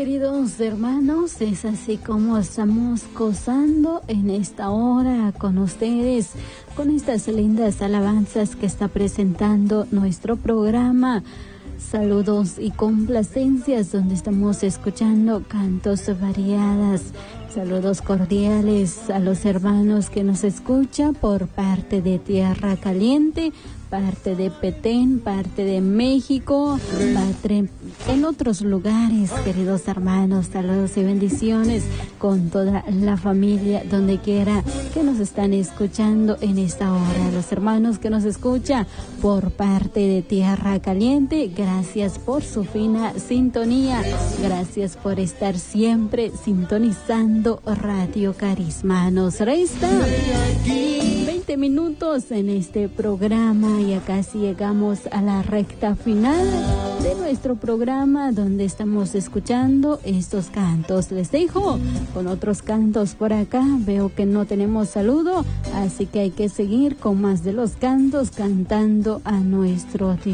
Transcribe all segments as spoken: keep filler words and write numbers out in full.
queridos hermanos, es así como estamos gozando en esta hora con ustedes, con estas lindas alabanzas que está presentando nuestro programa. Saludos y complacencias, donde estamos escuchando cantos variadas. Saludos cordiales a los hermanos que nos escuchan por parte de Tierra Caliente, parte de Petén, parte de México, parte en otros lugares, queridos hermanos. Saludos y bendiciones con toda la familia, donde quiera que nos están escuchando en esta hora. Los hermanos que nos escuchan por parte de Tierra Caliente, gracias por su fina sintonía, gracias por estar siempre sintonizando Radio Carisma. Nos resta veinte minutos en este programa y acá sí llegamos a la recta final de nuestro programa, donde estamos escuchando estos cantos. Les dejo con otros cantos por acá. Veo que no tenemos saludo, así que hay que seguir con más de los cantos, cantando a nuestro Dios.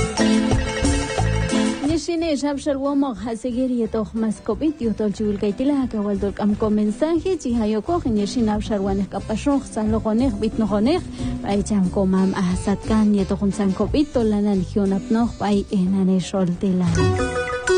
Nishine shabshal wamag hasigir yetoh maskobit yotol chul kaitila ka waldol am mensaje chihayo ko nishin abshal wanek kapashokh salogonekh bitnogonekh ay cham komam ahsat kan yetoh sankobit tolanan hionapnoh ay enane sholtila.